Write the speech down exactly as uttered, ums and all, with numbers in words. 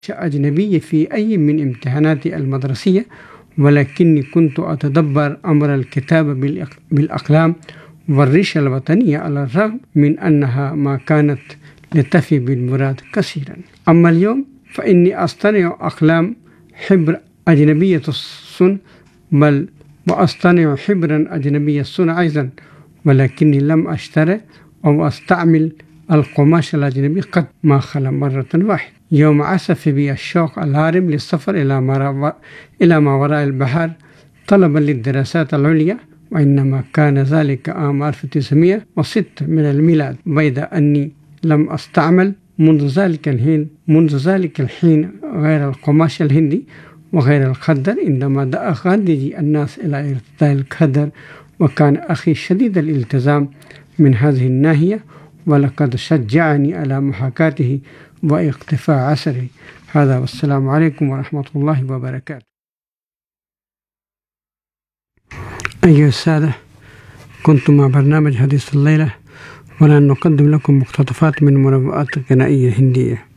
أجنبية في أي من امتحاناتي المدرسية، ولكني كنت أتدبر أمر الكتابة بالأقلام والريشة الوطنية على الرغم من أنها ما كانت لتفي بالمراد كثيرا. أما اليوم فإني أصطنع أقلام حبر أجنبية الصنع، بل وأصطنع حبرا أجنبية الصنع أيضا، ولكني لم أشتري أو أستعمل القماش الأجنبي قد ما خلا مرة واحدة. يوم عسف بي الشوق الهارم للسفر إلى ما إلى ما وراء البحر طلبا للدراسات العليا، وإنما كان ذلك عام ألف وتسعمائة وستة من الميلاد، بيد أني لم أستعمل منذ ذلك الحين منذ ذلك الحين غير القماش الهندي وغير الخدر، عندما دعا غانديجي الناس إلى ارتداء الخدر، وكان أخي شديد الالتزام من هذه الناحية، ولقد شجعني على محاكاته واقتفاء عسره. هذا والسلام عليكم ورحمة الله وبركاته. أيها السادة، كنتم مع برنامج حديث الليلة، ولن نقدم لكم مقتطفات من مربعات غنائية هندية.